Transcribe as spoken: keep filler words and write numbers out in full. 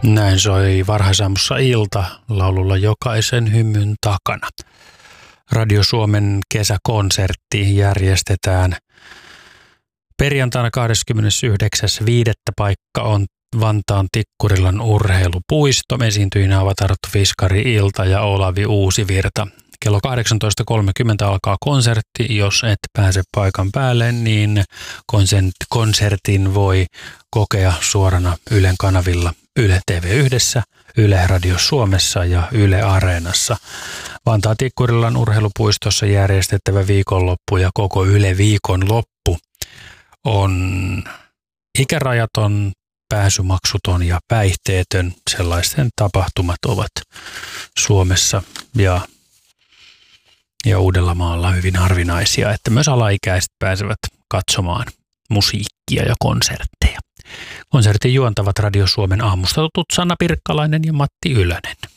Näin soi varhaisaamussa ilta laululla Jokaisen hymyn takana. Radio Suomen kesäkonsertti järjestetään perjantaina kahdeskymmenesyhdeksäs viidettä Paikka on Vantaan Tikkurilan urheilupuisto. Esiintyjinä ovat Arttu Fiskari Ilta ja Olavi Uusivirta. Kello kahdeksantoista kolmekymmentä alkaa konsertti. Jos et pääse paikan päälle, niin konsertin voi kokea suorana Ylen kanavilla Yle T V yhdessä, Yle Radio Suomessa ja Yle Areenassa. Vantaan Tikkurilan urheilupuistossa järjestettävä viikonloppu ja koko Yle viikonloppu on ikärajaton, pääsymaksuton ja päihteetön. Sellaisten tapahtumat ovat Suomessa ja, ja Uudellamaalla hyvin harvinaisia, että myös alaikäiset pääsevät katsomaan musiikkia ja konsertteja. Konsertin juontavat Radio Suomen aamusta tutut Sanna Pirkkalainen ja Matti Ylönen.